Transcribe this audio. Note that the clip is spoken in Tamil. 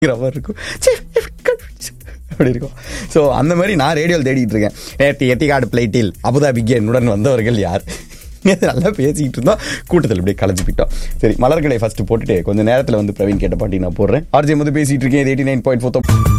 மாதிரி இருக்கும். அப்படி இருக்கும். ஸோ அந்த மாதிரி நான் ரேடியோவில் தேடிட்டு இருக்கேன். எட்டிகாடு பிளைட்டில் அபுதாபிக்கு என்னுடன் வந்தவர்கள் யார்? நல்லா பேசிக்கிட்டு இருந்தோம், கூட்டத்தில் இப்படியே கலைஞ்சு போயிட்டோம். சரி, மலர்களை ஃபர்ஸ்ட் போட்டுட்டு கொஞ்சம் நேரத்தில் வந்து பிரவீன் கேட்ட பாட்டி நான் போடுறேன். ஆர்ஜே வந்து பேசிட்டு இருக்கேன். 89.4